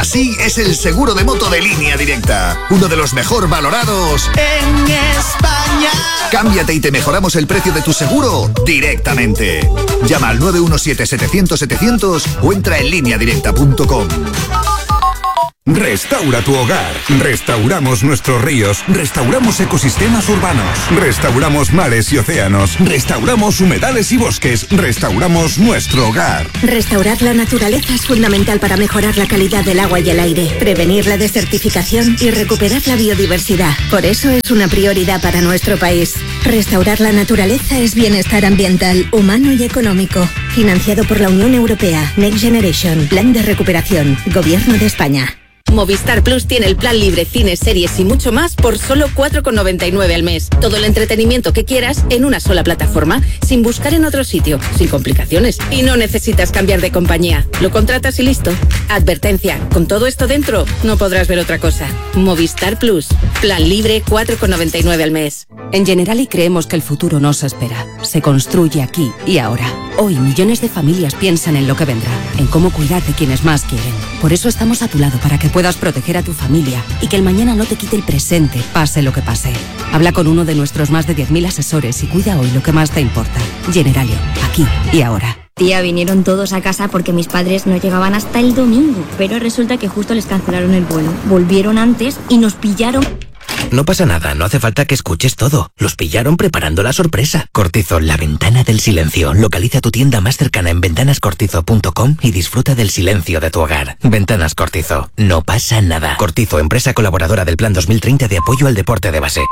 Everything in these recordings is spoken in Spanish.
Así es el seguro de moto de Línea Directa, uno de los mejor valorados en España. Cámbiate y te mejoramos el precio de tu seguro directamente. Llama al 917-700-700 o entra en lineadirecta.com. Restaura tu hogar. Restauramos nuestros ríos. Restauramos ecosistemas urbanos. Restauramos mares y océanos. Restauramos humedales y bosques. Restauramos nuestro hogar. Restaurar la naturaleza es fundamental para mejorar la calidad del agua y el aire, prevenir la desertificación y recuperar la biodiversidad. Por eso es una prioridad para nuestro país. Restaurar la naturaleza es bienestar ambiental, humano y económico. Financiado por la Unión Europea. Next Generation. Plan de recuperación. Gobierno de España. Movistar Plus tiene el plan libre, cines, series y mucho más por solo 4,99 al mes. Todo el entretenimiento que quieras en una sola plataforma, sin buscar en otro sitio, sin complicaciones. Y no necesitas cambiar de compañía. Lo contratas y listo. Advertencia, con todo esto dentro, no podrás ver otra cosa. Movistar Plus. Plan libre, 4,99 al mes. En Generali creemos que el futuro no se espera. Se construye aquí y ahora. Hoy millones de familias piensan en lo que vendrá, en cómo cuidar de quienes más quieren. Por eso estamos a tu lado para que puedas proteger a tu familia y que el mañana no te quite el presente, pase lo que pase. Habla con uno de nuestros más de 10.000 asesores y cuida hoy lo que más te importa. Generali, aquí y ahora. Tía, vinieron todos a casa porque mis padres no llegaban hasta el domingo, pero resulta que justo les cancelaron el vuelo. Volvieron antes y nos pillaron. No pasa nada, no hace falta que escuches todo. Los pillaron preparando la sorpresa. Cortizo, la ventana del silencio. Localiza tu tienda más cercana en ventanascortizo.com y disfruta del silencio de tu hogar. Ventanas Cortizo, no pasa nada. Cortizo, empresa colaboradora del Plan 2030 de apoyo al deporte de base.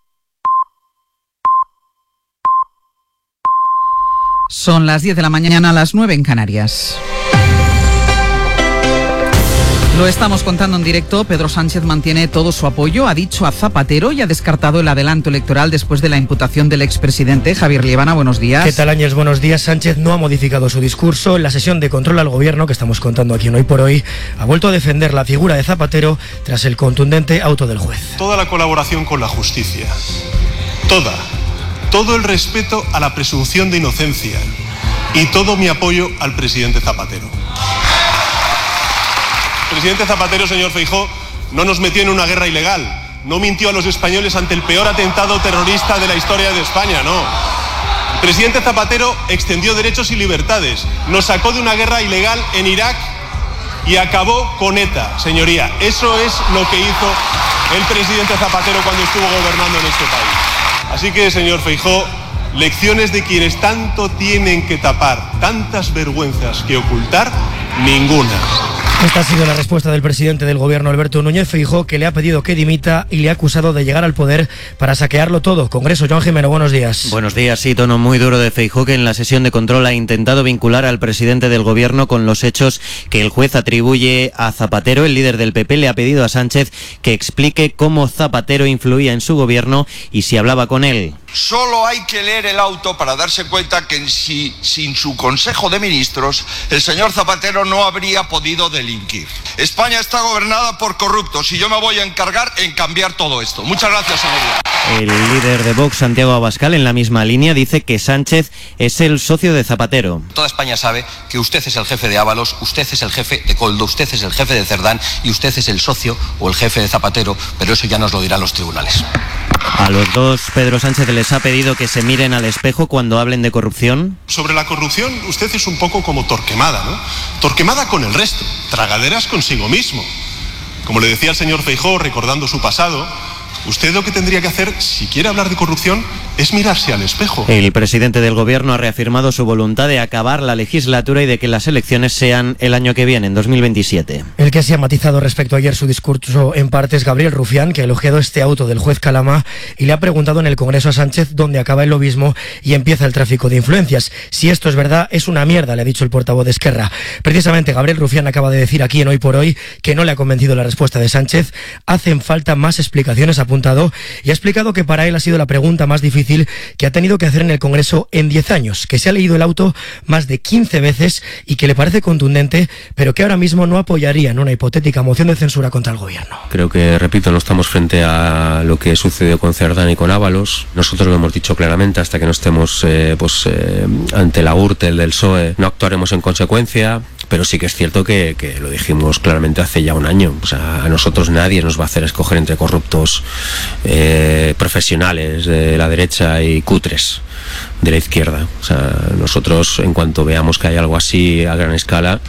Son las 10 de la mañana, a las 9 en Canarias. Lo estamos contando en directo. Pedro Sánchez mantiene todo su apoyo, ha dicho a Zapatero y ha descartado el adelanto electoral después de la imputación del expresidente. Javier Liebana, buenos días. ¿Qué tal, Ángels? Buenos días. Sánchez no ha modificado su discurso. En la sesión de control al gobierno que estamos contando aquí en Hoy por Hoy, ha vuelto a defender la figura de Zapatero tras el contundente auto del juez. Toda la colaboración con la justicia, todo el respeto a la presunción de inocencia y todo mi apoyo al presidente Zapatero. El presidente Zapatero, señor Feijóo, no nos metió en una guerra ilegal, no mintió a los españoles ante el peor atentado terrorista de la historia de España, no. El presidente Zapatero extendió derechos y libertades, nos sacó de una guerra ilegal en Irak y acabó con ETA, señoría. Eso es lo que hizo el presidente Zapatero cuando estuvo gobernando en este país. Así que, señor Feijóo, lecciones de quienes tanto tienen que tapar, tantas vergüenzas que ocultar, ninguna. Esta ha sido la respuesta del presidente del gobierno, Alberto Núñez Feijóo, que le ha pedido que dimita y le ha acusado de llegar al poder para saquearlo todo. Congreso, Joan Jimeno, buenos días. Buenos días, sí, tono muy duro de Feijóo, que en la sesión de control ha intentado vincular al presidente del gobierno con los hechos que el juez atribuye a Zapatero. El líder del PP le ha pedido a Sánchez que explique cómo Zapatero influía en su gobierno y si hablaba con él. Solo hay que leer el auto para darse cuenta que sin su Consejo de Ministros, el señor Zapatero no habría podido delinquir. España está gobernada por corruptos y yo me voy a encargar en cambiar todo esto. Muchas gracias, señoría. El líder de Vox, Santiago Abascal, en la misma línea, dice que Sánchez es el socio de Zapatero. Toda España sabe que usted es el jefe de Ábalos, usted es el jefe de Koldo, usted es el jefe de Cerdán y usted es el socio o el jefe de Zapatero, pero eso ya nos lo dirán los tribunales. A los dos, Pedro Sánchez les ha pedido que se miren al espejo cuando hablen de corrupción. Sobre la corrupción, usted es un poco como Torquemada, ¿no? Torquemada con el resto, tragaderas consigo mismo. Como le decía el señor Feijóo, recordando su pasado, usted lo que tendría que hacer, si quiere hablar de corrupción, es mirarse al espejo. El presidente del gobierno ha reafirmado su voluntad de acabar la legislatura y de que las elecciones sean el año que viene, en 2027. El que se ha matizado respecto a ayer su discurso en parte es Gabriel Rufián, que ha elogiado este auto del juez Calama y le ha preguntado en el Congreso a Sánchez dónde acaba el lobismo y empieza el tráfico de influencias. Si esto es verdad, es una mierda, le ha dicho el portavoz de Esquerra. Precisamente Gabriel Rufián acaba de decir aquí en Hoy por Hoy que no le ha convencido la respuesta de Sánchez. Hacen falta más explicaciones, apunta preguntado y ha explicado que para él ha sido la pregunta más difícil que ha tenido que hacer en el Congreso en 10 años, que se ha leído el auto más de 15 veces y que le parece contundente, pero que ahora mismo no apoyaría en una hipotética moción de censura contra el gobierno. Creo que, repito, no estamos frente a lo que sucedió con Cerdán y con Ábalos. Nosotros lo hemos dicho claramente, hasta que no estemos ante la Gürtel del PSOE, no actuaremos en consecuencia. Pero sí que es cierto que lo dijimos claramente hace ya un año. O sea, a nosotros nadie nos va a hacer escoger entre corruptos profesionales de la derecha y cutres de la izquierda. O sea, nosotros, en cuanto veamos que hay algo así a gran escala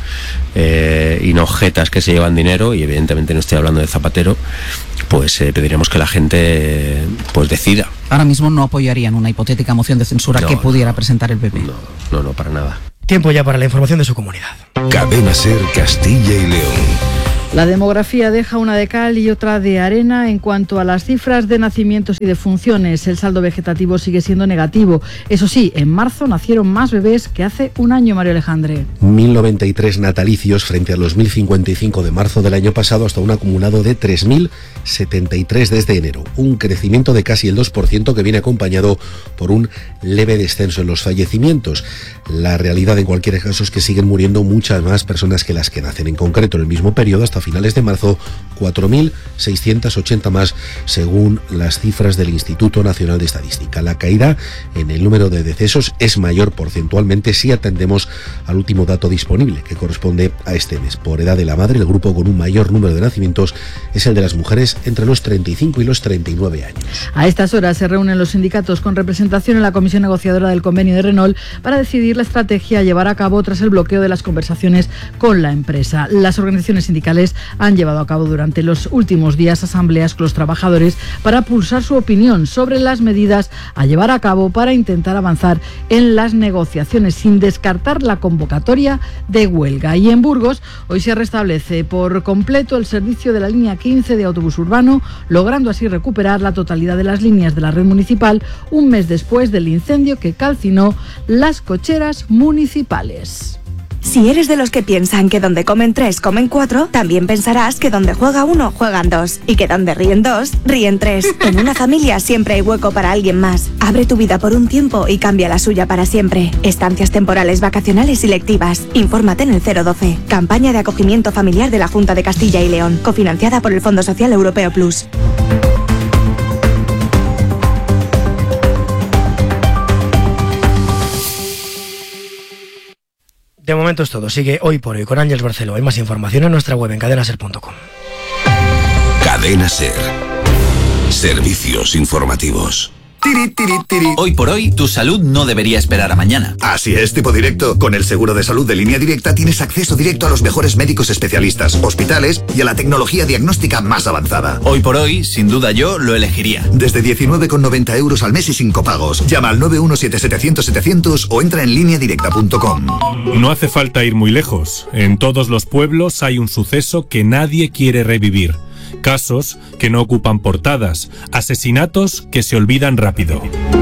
y no jetas que se llevan dinero, y evidentemente no estoy hablando de Zapatero, pues pediremos que la gente pues decida. Ahora mismo no apoyarían una hipotética moción de censura que pudiera presentar el PP. No, para nada. Tiempo ya para la información de su comunidad. Cadena SER Castilla y León. La demografía deja una de cal y otra de arena en cuanto a las cifras de nacimientos y defunciones. El saldo vegetativo sigue siendo negativo. Eso sí, en marzo nacieron más bebés que hace un año, Mario Alejandre. 1.093 natalicios frente a los 1.055 de marzo del año pasado, hasta un acumulado de 3.073 desde enero. Un crecimiento de casi el 2% que viene acompañado por un leve descenso en los fallecimientos. La realidad en cualquier caso es que siguen muriendo muchas más personas que las que nacen. En concreto, en el mismo periodo, hasta finales de marzo, 4.680 más, según las cifras del Instituto Nacional de Estadística. La caída en el número de decesos es mayor porcentualmente si atendemos al último dato disponible, que corresponde a este mes. Por edad de la madre, el grupo con un mayor número de nacimientos es el de las mujeres entre los 35 y los 39 años. A estas horas se reúnen los sindicatos con representación en la comisión negociadora del convenio de Renault para decidir la estrategia a llevar a cabo tras el bloqueo de las conversaciones con la empresa. Las organizaciones sindicales han llevado a cabo durante los últimos días asambleas con los trabajadores para pulsar su opinión sobre las medidas a llevar a cabo para intentar avanzar en las negociaciones, sin descartar la convocatoria de huelga. Y en Burgos hoy se restablece por completo el servicio de la línea 15 de autobús urbano, logrando así recuperar la totalidad de las líneas de la red municipal un mes después del incendio que calcinó las cocheras municipales. Si eres de los que piensan que donde comen 3, comen 4, también pensarás que donde juega 1, juegan 2, y que donde ríen 2, ríen 3. En una familia siempre hay hueco para alguien más. Abre tu vida por un tiempo y cambia la suya para siempre. Estancias temporales, vacacionales y lectivas. Infórmate en el 012. Campaña de acogimiento familiar de la Junta de Castilla y León, cofinanciada por el Fondo Social Europeo Plus. De momento es todo. Sigue Hoy por Hoy con Ángeles Barceló. Hay más información en nuestra web en cadenaser.com. Cadena SER. Servicios informativos. Hoy por hoy, tu salud no debería esperar a mañana. Así es, tipo directo. Con el seguro de salud de Línea Directa tienes acceso directo a los mejores médicos especialistas, hospitales y a la tecnología diagnóstica más avanzada. Hoy por hoy, sin duda yo lo elegiría. Desde 19,90 euros al mes y sin copagos. Llama al 917-700-700 o entra en lineadirecta.com. No hace falta ir muy lejos. En todos los pueblos hay un suceso que nadie quiere revivir. Casos que no ocupan portadas, asesinatos que se olvidan rápido.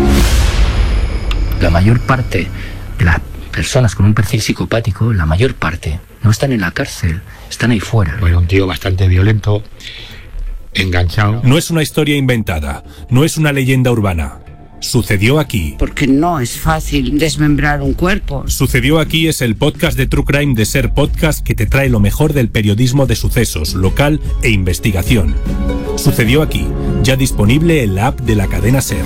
La mayor parte de las personas con un perfil psicopático, la mayor parte, no están en la cárcel, están ahí fuera. Bueno, un tío bastante violento, enganchado. No es una historia inventada, no es una leyenda urbana. Sucedió aquí. Porque no es fácil desmembrar un cuerpo. Sucedió aquí es el podcast de True Crime de SER Podcast que te trae lo mejor del periodismo de sucesos, local e investigación. Sucedió aquí, ya disponible en la app de la cadena SER.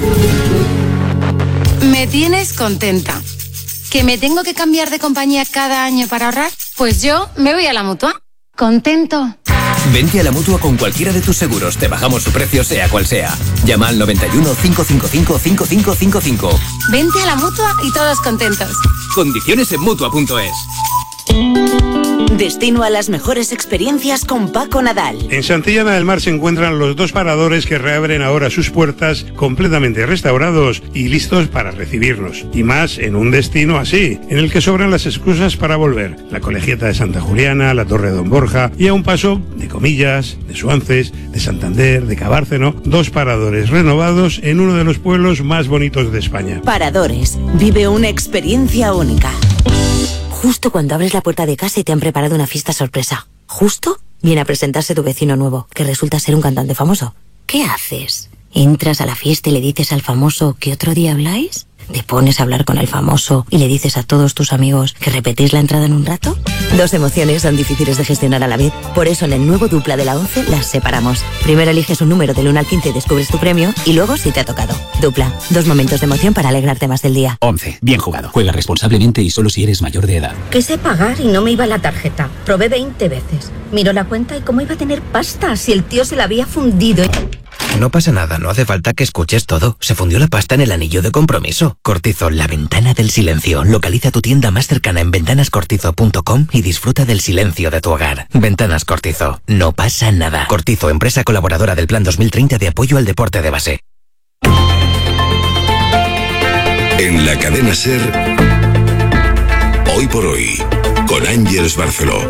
Me tienes contenta. ¿Que me tengo que cambiar de compañía cada año para ahorrar? Pues yo me voy a la Mutua. ¿Contento? Vente a la Mutua con cualquiera de tus seguros. Te bajamos su precio sea cual sea. Llama al 91 555 5555. Vente a la Mutua y todos contentos. Condiciones en Mutua.es. Destino a las mejores experiencias con Paco Nadal. En Santillana del Mar se encuentran los dos paradores que reabren ahora sus puertas completamente restaurados y listos para recibirnos. Y más en un destino así, en el que sobran las excusas para volver. La Colegiata de Santa Juliana, la Torre de Don Borja y a un paso de Comillas, de Suances, de Santander, de Cabárceno. Dos paradores renovados en uno de los pueblos más bonitos de España. Paradores. Vive una experiencia única. Justo cuando abres la puerta de casa y te han preparado una fiesta sorpresa. Justo viene a presentarse tu vecino nuevo, que resulta ser un cantante famoso. ¿Qué haces? ¿Entras a la fiesta y le dices al famoso que otro día habláis? ¿Te pones a hablar con el famoso y le dices a todos tus amigos que repetís la entrada en un rato? Dos emociones son difíciles de gestionar a la vez. Por eso en el nuevo Dupla de la 11 las separamos. Primero eliges un número del 1 al 15 y descubres tu premio, y luego si te ha tocado. Dupla, 2 momentos de emoción para alegrarte más del día. 11. Bien jugado. Juega responsablemente y solo si eres mayor de edad. Quise pagar y no me iba la tarjeta. Probé 20 veces. Miró la cuenta y cómo iba a tener pasta si el tío se la había fundido. No pasa nada, no hace falta que escuches todo. Se fundió la pasta en el anillo de compromiso. Cortizo, la ventana del silencio. Localiza tu tienda más cercana en ventanascortizo.com y disfruta del silencio de tu hogar. Ventanas Cortizo. No pasa nada. Cortizo, empresa colaboradora del Plan 2030 de apoyo al deporte de base. En la cadena SER, Hoy por Hoy, con Ángeles Barceló.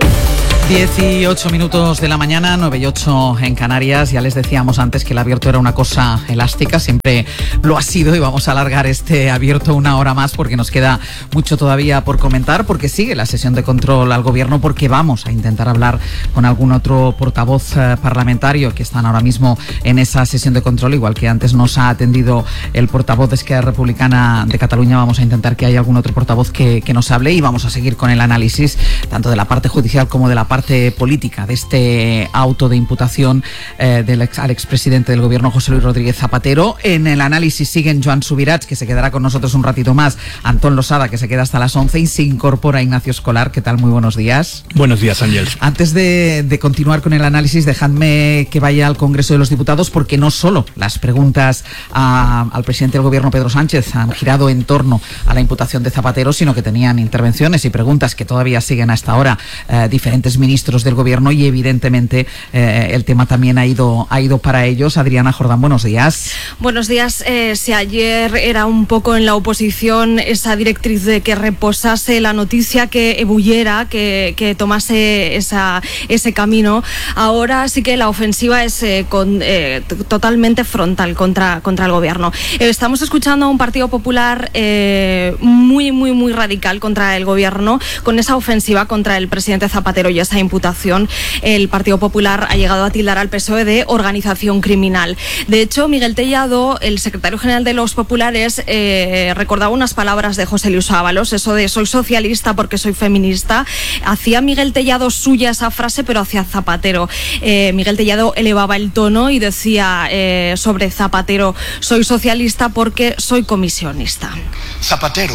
18 minutos de la mañana, 9 y 8 en Canarias. Ya les decíamos antes que el abierto era una cosa elástica, siempre lo ha sido, y vamos a alargar este abierto una hora más porque nos queda mucho todavía por comentar, porque sigue la sesión de control al gobierno, porque vamos a intentar hablar con algún otro portavoz parlamentario que están ahora mismo en esa sesión de control, igual que antes nos ha atendido el portavoz de Esquerra Republicana de Cataluña. Vamos a intentar que haya algún otro portavoz que nos hable, y vamos a seguir con el análisis tanto de la parte judicial como de la parte política de este auto de imputación al expresidente del gobierno, José Luis Rodríguez Zapatero. En el análisis siguen Joan Subirats, que se quedará con nosotros un ratito más, Antón Losada, que se queda hasta las 11, y se incorpora Ignacio Escolar. ¿Qué tal? Muy buenos días. Buenos días, Ángeles. Antes de continuar con el análisis, dejadme que vaya al Congreso de los Diputados, porque no solo las preguntas al presidente del gobierno, Pedro Sánchez, han girado en torno a la imputación de Zapatero, sino que tenían intervenciones y preguntas que todavía siguen hasta ahora diferentes ministros del gobierno, y evidentemente el tema también ha ido para ellos. Adriana Jordán, buenos días. Buenos días. Si ayer era un poco en la oposición esa directriz de que reposase la noticia, que ebulliera, que tomase ese camino, ahora sí que la ofensiva es totalmente frontal contra el gobierno. Estamos escuchando a un Partido Popular muy radical contra el gobierno, con esa ofensiva contra el presidente Zapatero y esa imputación. El Partido Popular ha llegado a tildar al PSOE de organización criminal. De hecho, Miguel Tellado, el secretario general de los populares, recordaba unas palabras de José Luis Ábalos, eso de soy socialista porque soy feminista. Hacía Miguel Tellado suya esa frase, pero hacia Zapatero. Miguel Tellado elevaba el tono y decía sobre Zapatero, soy socialista porque soy comisionista. Zapatero,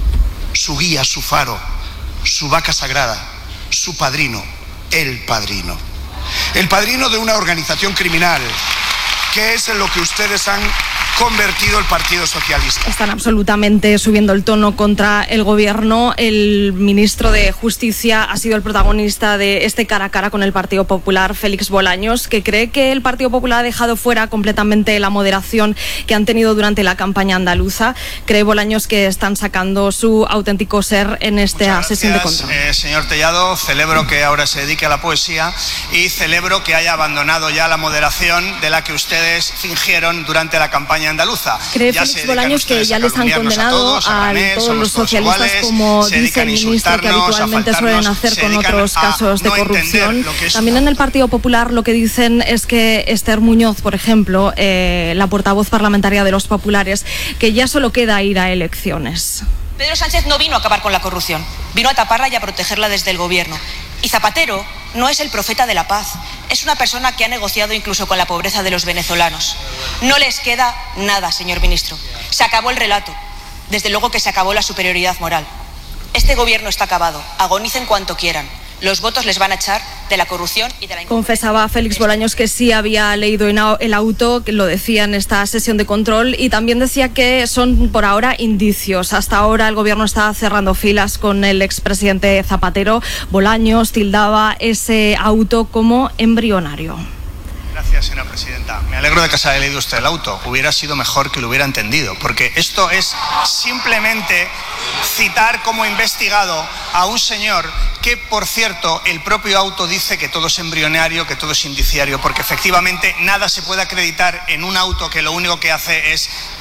su guía, su faro, su vaca sagrada, su padrino, el padrino. El padrino de una organización criminal, que es en lo que ustedes han convertido el Partido Socialista. Están absolutamente subiendo el tono contra el gobierno. El ministro de Justicia ha sido el protagonista de este cara a cara con el Partido Popular, Félix Bolaños, que cree que el Partido Popular ha dejado fuera completamente la moderación que han tenido durante la campaña andaluza. Cree Bolaños que están sacando su auténtico ser en esta sesión de control. Señor Tellado, celebro que ahora se dedique a la poesía y celebro que haya abandonado ya la moderación de la que ustedes fingieron durante la campaña andaluza. ¿Cree Félix Bolaños que ya les han condenado a todos los socialistas, como dice el ministro, que habitualmente suelen hacer con otros casos de corrupción? También en el Partido Popular lo que dicen es que Esther Muñoz, por ejemplo, la portavoz parlamentaria de los populares, que ya solo queda ir a elecciones. Pedro Sánchez no vino a acabar con la corrupción, vino a taparla y a protegerla desde el gobierno. Y Zapatero no es el profeta de la paz, es una persona que ha negociado incluso con la pobreza de los venezolanos. No les queda nada, señor ministro. Se acabó el relato. Desde luego que se acabó la superioridad moral. Este gobierno está acabado. Agonicen cuanto quieran. Los votos les van a echar de la corrupción y de la... Confesaba Félix Bolaños que sí había leído el auto, que lo decía en esta sesión de control, y también decía que son por ahora indicios. Hasta ahora el gobierno está cerrando filas con el expresidente Zapatero. Bolaños tildaba ese auto como embrionario. Gracias, señora presidenta. Me alegro de que se haya leído usted el auto. Hubiera sido mejor que lo hubiera entendido, porque esto es simplemente citar como investigado a un señor que, por cierto, el propio auto dice que todo es embrionario, que todo es indiciario, porque efectivamente nada se puede acreditar en un auto que lo único que hace es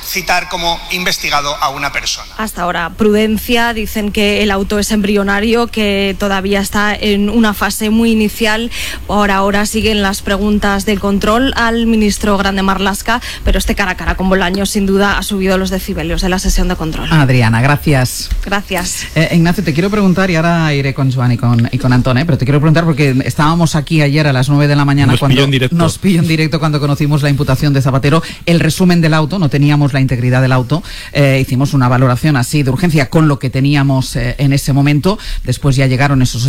citar como investigado a una persona. Hasta ahora, prudencia, dicen que el auto es embrionario, que todavía está en una fase muy inicial. Ahora siguen las preguntas de control al ministro Grande Marlaska, pero este cara a cara con Bolaños sin duda ha subido los decibelios de la sesión de control. Adriana, gracias. Gracias. Ignacio, te quiero preguntar, y ahora iré con Joan y con Antón, pero te quiero preguntar porque estábamos aquí ayer a las 9 de la mañana nos pilló en directo cuando conocimos la imputación de Zapatero, el resumen del auto, no teníamos la integridad del auto, hicimos una valoración así de urgencia con lo que teníamos en ese momento, después ya llegaron esos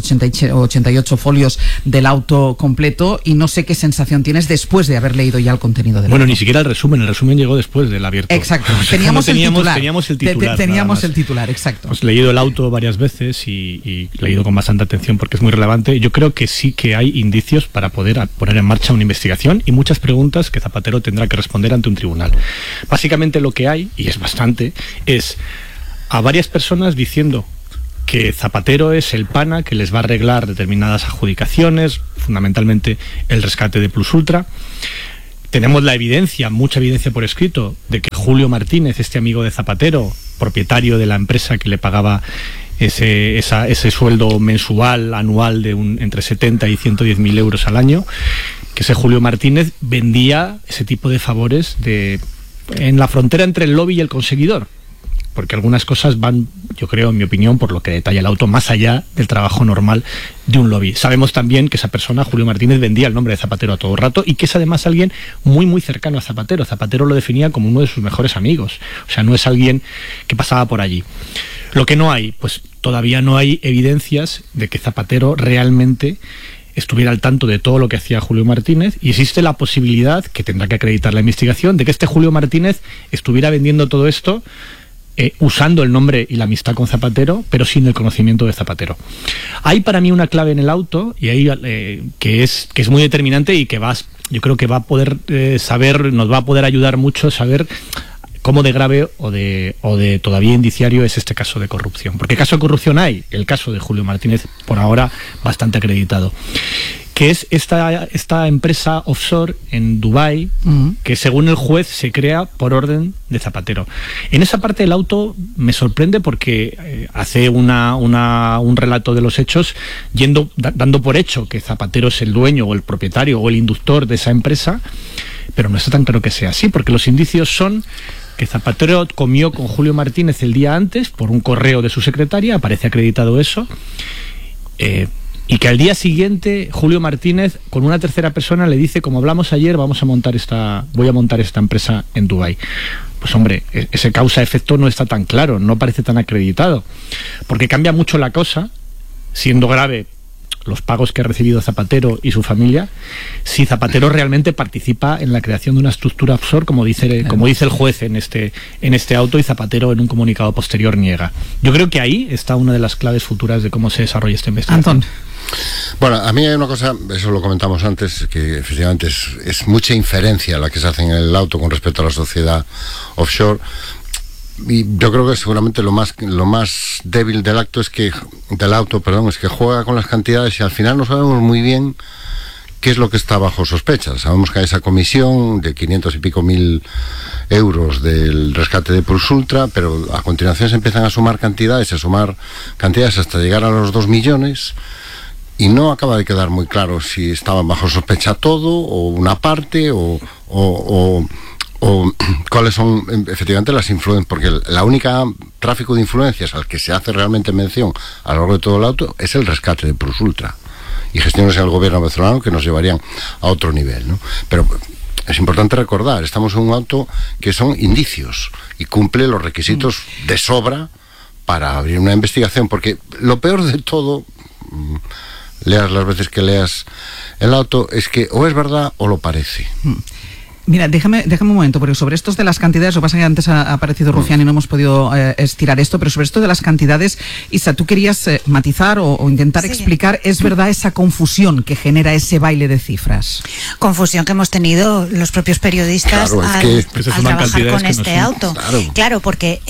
88 folios del auto completo y no sé qué sensación tienes después de haber leído ya el contenido del auto. Ni siquiera el resumen llegó después del abierto. Exacto, teníamos el titular. Teníamos el titular, exacto. He leído el auto varias veces y leído con bastante atención porque es muy relevante. Yo creo que sí que hay indicios para poder poner en marcha una investigación y muchas preguntas que Zapatero tendrá que responder ante un tribunal. Básicamente lo que hay, y es bastante, es a varias personas diciendo que Zapatero es el pana que les va a arreglar determinadas adjudicaciones, fundamentalmente el rescate de Plus Ultra. Tenemos la evidencia, mucha evidencia por escrito, de que Julio Martínez, este amigo de Zapatero, propietario de la empresa que le pagaba ese sueldo mensual, anual de entre 70 y 110.000 euros al año, que ese Julio Martínez vendía ese tipo de favores en la frontera entre el lobby y el conseguidor. Porque algunas cosas van, yo creo, en mi opinión, por lo que detalla el auto, más allá del trabajo normal de un lobby. Sabemos también que esa persona, Julio Martínez, vendía el nombre de Zapatero a todo rato y que es además alguien muy, muy cercano a Zapatero. Zapatero lo definía como uno de sus mejores amigos. O sea, no es alguien que pasaba por allí. Lo que no hay, pues todavía no hay evidencias de que Zapatero realmente estuviera al tanto de todo lo que hacía Julio Martínez, y existe la posibilidad, que tendrá que acreditar la investigación, de que este Julio Martínez estuviera vendiendo todo esto usando el nombre y la amistad con Zapatero, pero sin el conocimiento de Zapatero. Hay para mí una clave en el auto, y ahí que es muy determinante y que yo creo que va a poder saber, nos va a poder ayudar mucho a saber cómo de grave o de todavía indiciario es este caso de corrupción. Porque caso de corrupción hay, el caso de Julio Martínez, por ahora bastante acreditado, que es esta empresa offshore en Dubái, que según el juez se crea por orden de Zapatero. En esa parte del auto me sorprende porque hace un relato de los hechos dando por hecho que Zapatero es el dueño o el propietario o el inductor de esa empresa, pero no está tan claro que sea así, porque los indicios son que Zapatero comió con Julio Martínez el día antes por un correo de su secretaria, aparece acreditado eso, y que al día siguiente Julio Martínez con una tercera persona le dice, como hablamos ayer, voy a montar esta empresa en Dubái. Pues hombre, ese causa-efecto no está tan claro, no parece tan acreditado, porque cambia mucho la cosa, siendo grave los pagos que ha recibido Zapatero y su familia, si Zapatero realmente participa en la creación de una estructura offshore, como dice el juez en este auto, y Zapatero en un comunicado posterior niega. Yo creo que ahí está una de las claves futuras de cómo se desarrolla esta investigación. Antón. Bueno, a mí hay una cosa, eso lo comentamos antes, que efectivamente es mucha inferencia la que se hace en el auto con respecto a la sociedad offshore. Y yo creo que seguramente lo más débil del auto es que juega con las cantidades y al final no sabemos muy bien qué es lo que está bajo sospecha. Sabemos que hay esa comisión de 500 y pico mil euros del rescate de Plus Ultra, pero a continuación se empiezan a sumar cantidades hasta llegar a los 2 millones. Y no acaba de quedar muy claro si estaban bajo sospecha todo o una parte o cuáles son efectivamente las influencias, porque la única tráfico de influencias al que se hace realmente mención a lo largo de todo el auto es el rescate de Plus Ultra y gestiones en el gobierno venezolano que nos llevarían a otro nivel, ¿no? Pero es importante recordar, estamos en un auto que son indicios y cumple los requisitos de sobra para abrir una investigación, porque lo peor de todo, leas las veces que leas el auto, es que o es verdad o lo parece. Mira, déjame un momento, porque sobre estos de las cantidades, lo que pasa es que antes ha aparecido Rufián y no hemos podido estirar esto, pero sobre esto de las cantidades, Isa, tú querías matizar o intentar explicar, ¿es verdad esa confusión que genera ese baile de cifras? Confusión que hemos tenido los propios periodistas al trabajar con este auto. Claro, porque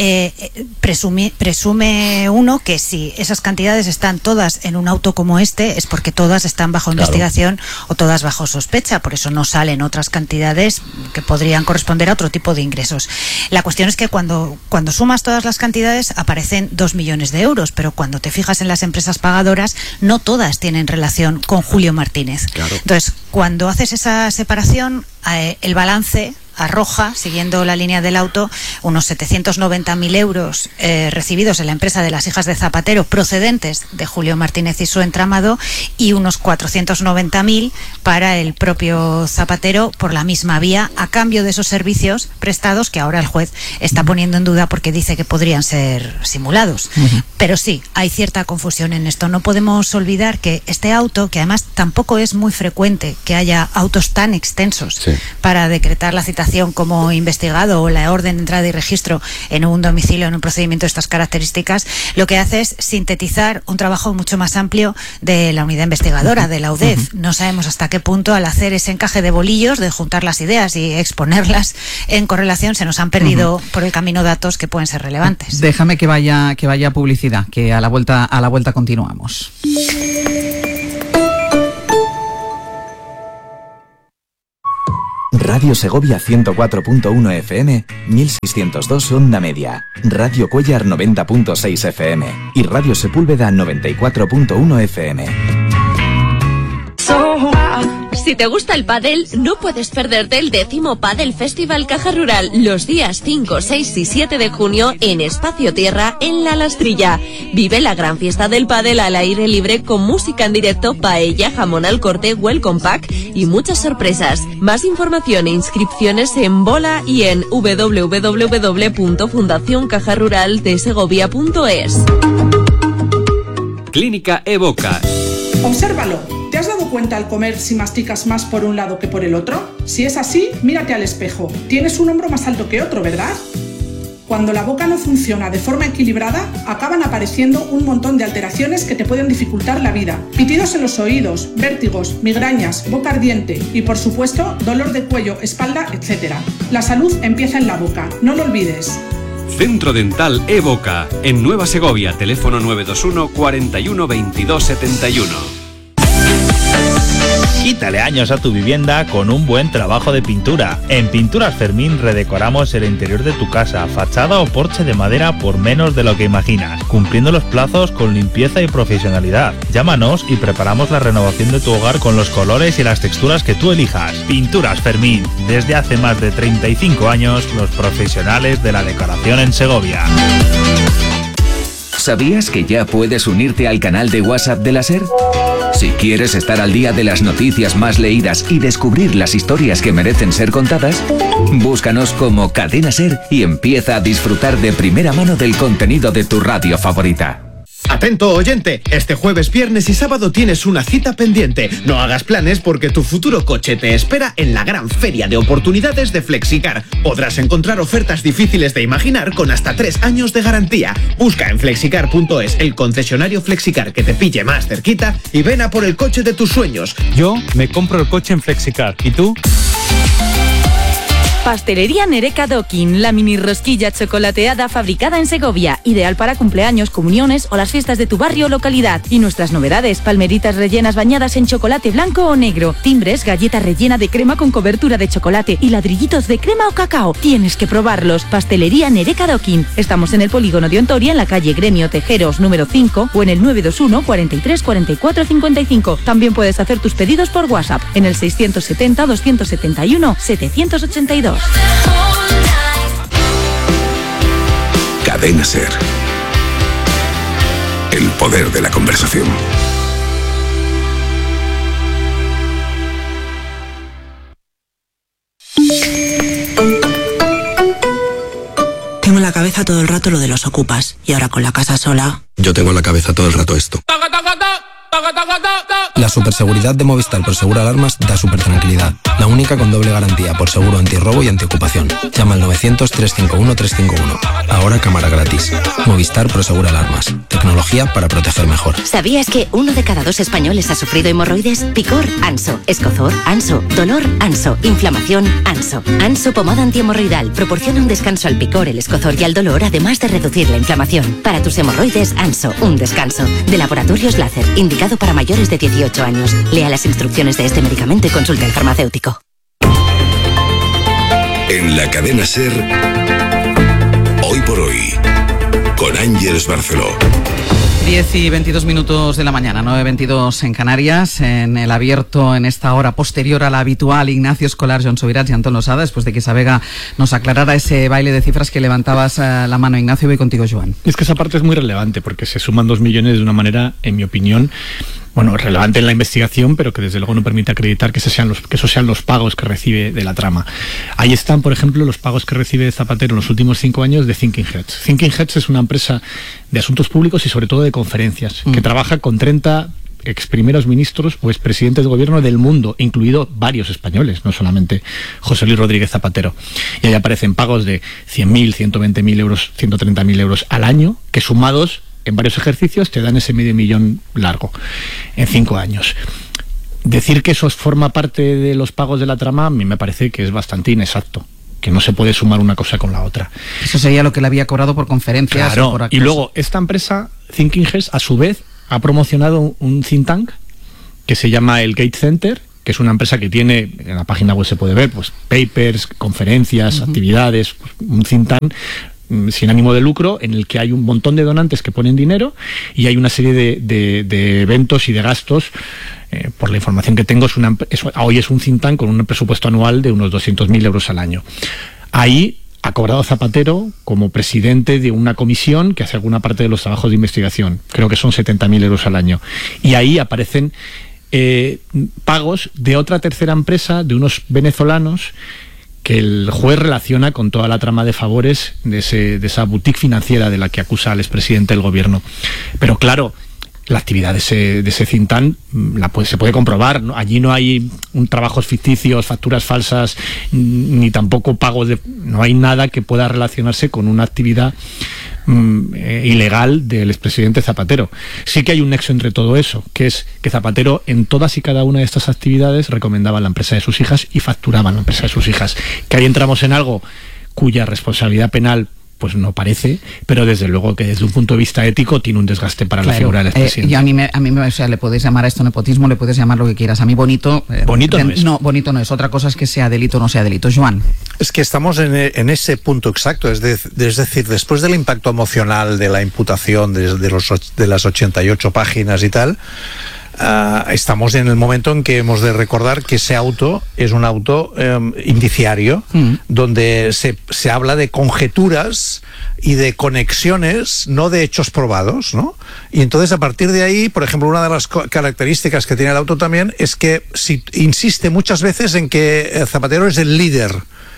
presume uno que si esas cantidades están todas en un auto como este, es porque todas están bajo investigación o todas bajo sospecha, por eso no salen otras cantidades que podrían corresponder a otro tipo de ingresos. La cuestión es que cuando sumas todas las cantidades aparecen 2 millones de euros, pero cuando te fijas en las empresas pagadoras, no todas tienen relación con Julio Martínez. Claro. Entonces, cuando haces esa separación, el balance arroja, siguiendo la línea del auto, unos 790.000 euros recibidos en la empresa de las hijas de Zapatero procedentes de Julio Martínez y su entramado, y unos 490.000 para el propio Zapatero por la misma vía, a cambio de esos servicios prestados que ahora el juez está poniendo en duda porque dice que podrían ser simulados. Pero sí, hay cierta confusión en esto. No podemos olvidar que este auto, que además tampoco es muy frecuente que haya autos tan extensos para decretar la citación como investigado o la orden de entrada y registro en un domicilio, en un procedimiento de estas características, lo que hace es sintetizar un trabajo mucho más amplio de la unidad investigadora, de la UDEF. No sabemos hasta qué punto, al hacer ese encaje de bolillos, de juntar las ideas y exponerlas en correlación, se nos han perdido por el camino datos que pueden ser relevantes. Déjame que vaya publicidad, que a la vuelta continuamos. Radio Segovia 104.1 FM, 1602 onda media, Radio Cuellar 90.6 FM y Radio Sepúlveda 94.1 FM. Si te gusta el pádel, no puedes perderte el 10º Pádel Festival Caja Rural los días 5, 6 y 7 de junio en Espacio Tierra, en La Lastrilla. Vive la gran fiesta del pádel al aire libre con música en directo, paella, jamón al corte, welcome pack y muchas sorpresas. Más información e inscripciones en Bola y en www.fundacioncajaruraldesegovia.es. Clínica Evoca. Obsérvalo. ¿Te has dado cuenta al comer si masticas más por un lado que por el otro? Si es así, mírate al espejo. Tienes un hombro más alto que otro, ¿verdad? Cuando la boca no funciona de forma equilibrada, acaban apareciendo un montón de alteraciones que te pueden dificultar la vida. Pitidos en los oídos, vértigos, migrañas, boca ardiente y, por supuesto, dolor de cuello, espalda, etc. La salud empieza en la boca, no lo olvides. Centro Dental Evoca, en Nueva Segovia, teléfono 921 41 22 71. Quítale años a tu vivienda con un buen trabajo de pintura. En Pinturas Fermín redecoramos el interior de tu casa, fachada o porche de madera por menos de lo que imaginas, cumpliendo los plazos con limpieza y profesionalidad. Llámanos y preparamos la renovación de tu hogar con los colores y las texturas que tú elijas. Pinturas Fermín, desde hace más de 35 años, los profesionales de la decoración en Segovia. ¿Sabías que ya puedes unirte al canal de WhatsApp de la SER? Si quieres estar al día de las noticias más leídas y descubrir las historias que merecen ser contadas, búscanos como Cadena SER y empieza a disfrutar de primera mano del contenido de tu radio favorita. Atento oyente, este jueves, viernes y sábado tienes una cita pendiente. No hagas planes porque tu futuro coche te espera en la gran feria de oportunidades de Flexicar. Podrás encontrar ofertas difíciles de imaginar con hasta 3 años de garantía. Busca en flexicar.es el concesionario Flexicar que te pille más cerquita y ven a por el coche de tus sueños. Yo me compro el coche en Flexicar. ¿Y tú? Pastelería Nereca Docking, la mini rosquilla chocolateada fabricada en Segovia, ideal para cumpleaños, comuniones o las fiestas de tu barrio o localidad. Y nuestras novedades, palmeritas rellenas bañadas en chocolate blanco o negro, timbres, galleta rellena de crema con cobertura de chocolate y ladrillitos de crema o cacao. Tienes que probarlos. Pastelería Nereca Docking. Estamos en el polígono de Ontoria, en la calle Gremio Tejeros número 5 o en el 921 43 44 55. También puedes hacer tus pedidos por WhatsApp en el 670 271 782. Cadena SER. El poder de la conversación. Tengo en la cabeza todo el rato lo de los ocupas y ahora con la casa sola. Yo tengo en la cabeza todo el rato esto. La superseguridad de Movistar Prosegur Alarmas da super tranquilidad. La única con doble garantía por seguro antirrobo y antiocupación. Llama al 900-351-351. Ahora cámara gratis. Movistar Prosegur Alarmas. Tecnología para proteger mejor. ¿Sabías que 1 de cada 2 españoles ha sufrido hemorroides? Picor, Anso. Escozor, Anso. Dolor, Anso. Inflamación, Anso. Anso pomada antihemorroidal. Proporciona un descanso al picor, el escozor y al dolor, además de reducir la inflamación. Para tus hemorroides, Anso. Un descanso. De Laboratorios Láser. Indicado para mayores de 18 años. Lea las instrucciones de este medicamento y consulte al farmacéutico. En la cadena SER, Hoy por Hoy, con Ángeles Barceló. 10 y 22 minutos de la mañana, 9:22 en Canarias. En el abierto, en esta hora posterior a la habitual, Ignacio Escolar, Joan Subirats y Antón Losada, después de que Isabega nos aclarara ese baile de cifras que levantabas la mano. Ignacio, voy contigo, Joan. Es que esa parte es muy relevante, porque se suman 2 millones de una manera, en mi opinión, relevante en la investigación, pero que desde luego no permite acreditar que esos sean los pagos que recibe de la trama. Ahí están, por ejemplo, los pagos que recibe Zapatero en los últimos 5 años de Thinking Heads. Thinking Heads es una empresa de asuntos públicos y sobre todo de conferencias, que trabaja con 30 ex primeros ministros o expresidentes de gobierno del mundo, incluido varios españoles, no solamente José Luis Rodríguez Zapatero. Y ahí aparecen pagos de 100.000, 120.000 euros, 130.000 euros al año, que sumados en varios ejercicios te dan ese $500,000 largo en 5 años. Decir que eso forma parte de los pagos de la trama a mí me parece que es bastante inexacto, que no se puede sumar una cosa con la otra. Eso sería lo que le había cobrado por conferencias. Claro, o por y luego esta empresa, Thinking Heads, a su vez ha promocionado un think tank que se llama el Gate Center, que es una empresa que tiene, en la página web se puede ver, pues papers, conferencias, actividades, un think tank sin ánimo de lucro, en el que hay un montón de donantes que ponen dinero y hay una serie de eventos y de gastos. Por la información que tengo, hoy es un think tank con un presupuesto anual de unos 200.000 euros al año. Ahí ha cobrado Zapatero como presidente de una comisión que hace alguna parte de los trabajos de investigación. Creo que son 70.000 euros al año. Y ahí aparecen pagos de otra tercera empresa, de unos venezolanos, que el juez relaciona con toda la trama de favores de esa boutique financiera de la que acusa al expresidente del gobierno. Pero claro, la actividad de ese think tank se puede comprobar, ¿no? Allí no hay trabajos ficticios, facturas falsas, ni tampoco pagos no hay nada que pueda relacionarse con una actividad ilegal del expresidente Zapatero. Sí que hay un nexo entre todo eso, que es que Zapatero en todas y cada una de estas actividades recomendaba la empresa de sus hijas y facturaba la empresa de sus hijas. Que ahí entramos en algo cuya responsabilidad penal pues no parece, pero desde luego que desde un punto de vista ético tiene un desgaste para la figura del expresidente. Y a mí o sea, le podéis llamar a esto nepotismo, le puedes llamar lo que quieras. A mí bonito no es. No, bonito no es. Otra cosa es que sea delito o no sea delito. Joan. Es que estamos en ese punto exacto, es decir, después del impacto emocional de la imputación de las 88 páginas y tal, estamos en el momento en que hemos de recordar que ese auto es un auto indiciario, donde se habla de conjeturas y de conexiones, no de hechos probados, ¿no? Y entonces a partir de ahí, por ejemplo, una de las características que tiene el auto también es que insiste muchas veces en que Zapatero es el líder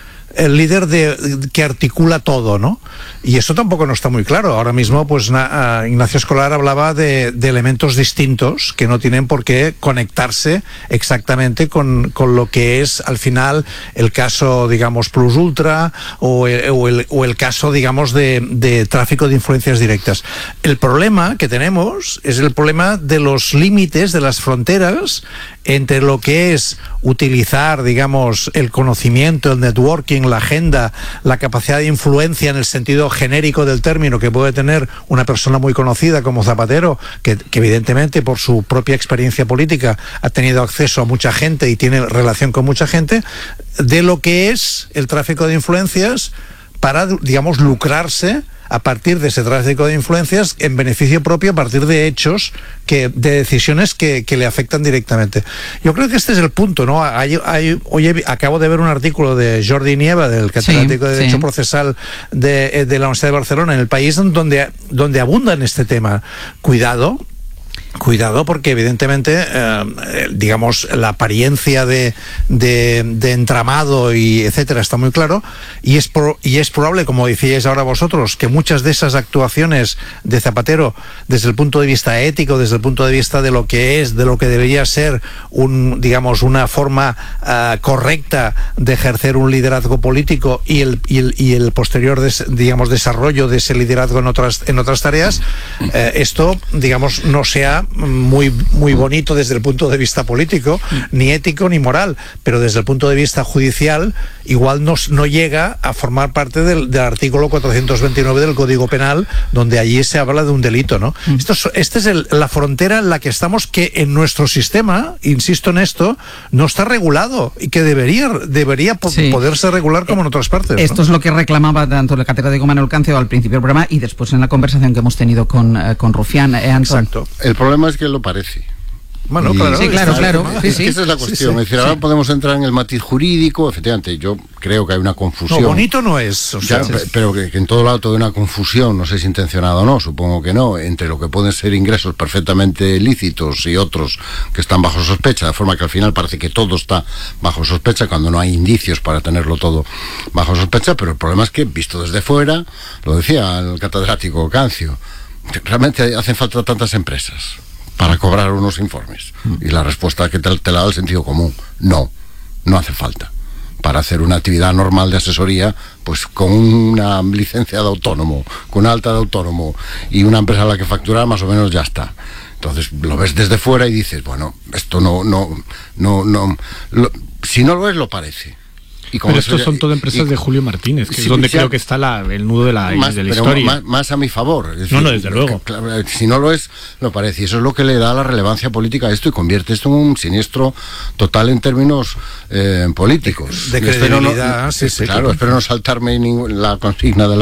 que articula todo, ¿no? Y eso tampoco no está muy claro. Ahora mismo, pues Ignacio Escolar hablaba de elementos distintos que no tienen por qué conectarse exactamente con lo que es al final el caso, digamos, Plus Ultra o el caso, digamos, de tráfico de influencias directas. El problema que tenemos es el problema de los límites, de las fronteras entre lo que es utilizar, digamos, el conocimiento, el networking, la agenda, la capacidad de influencia en el sentido genérico del término que puede tener una persona muy conocida como Zapatero, que evidentemente por su propia experiencia política ha tenido acceso a mucha gente y tiene relación con mucha gente, de lo que es el tráfico de influencias para, digamos, lucrarse a partir de ese tráfico de influencias en beneficio propio, a partir de hechos, de decisiones que le afectan directamente. Yo creo que este es el punto, ¿no? Hoy acabo de ver un artículo de Jordi Nieva, del catedrático de Derecho Procesal de la Universidad de Barcelona, en El País, donde abunda en este tema. Cuidado, porque evidentemente, digamos, la apariencia de entramado y etcétera está muy claro, y es probable, como decíais ahora vosotros, que muchas de esas actuaciones de Zapatero, desde el punto de vista ético, desde el punto de vista de lo que debería ser una forma correcta de ejercer un liderazgo político y el posterior desarrollo de ese liderazgo en otras tareas, esto, digamos, no sea sería muy bonito desde el punto de vista político, ni ético ni moral, pero desde el punto de vista judicial igual no llega a formar parte del artículo 429 del Código Penal, donde allí se habla de un delito, ¿no? Esta es la frontera en la que estamos, que en nuestro sistema, insisto en esto, no está regulado y que debería poderse regular como en otras partes, ¿no? Esto es lo que reclamaba tanto el catedrático Manuel Cancio al principio del programa y después en la conversación que hemos tenido con Rufián. Exacto. El problema es que lo parece. Bueno, claro. Sí, claro. Esa es la cuestión. Es decir, ahora podemos entrar en el matiz jurídico. Efectivamente, yo creo que hay una confusión. No, bonito no es. Pero que en todo lado hay una confusión, no sé si intencionada o no, supongo que no, entre lo que pueden ser ingresos perfectamente lícitos y otros que están bajo sospecha, de forma que al final parece que todo está bajo sospecha cuando no hay indicios para tenerlo todo bajo sospecha. Pero el problema es que, visto desde fuera, lo decía el catedrático Cancio, realmente hacen falta tantas empresas para cobrar unos informes. Y la respuesta que te la da el sentido común: no hace falta. Para hacer una actividad normal de asesoría, pues con una licencia de autónomo, con una alta de autónomo y una empresa a la que facturar, más o menos ya está. Entonces lo ves desde fuera y dices, bueno, esto si no lo es, lo parece. Pero estos son todas empresas de Julio Martínez, que es donde creo que está el nudo de la historia. Más a mi favor. Es decir, desde luego. Si no lo es, lo parece. Y eso es lo que le da la relevancia política a esto y convierte esto en un siniestro total en términos políticos. De credibilidad, Claro, espero no saltarme la consigna de la